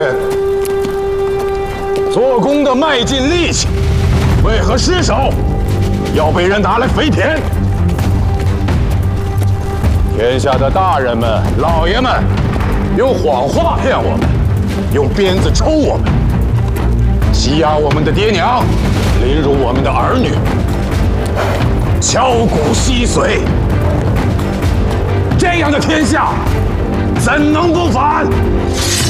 做工的卖尽力气，为何失手要被人拿来肥田？天下的大人们、老爷们，用谎话骗我们，用鞭子抽我们，欺压我们的爹娘，凌辱我们的儿女，敲骨吸髓。这样的天下，怎能不反？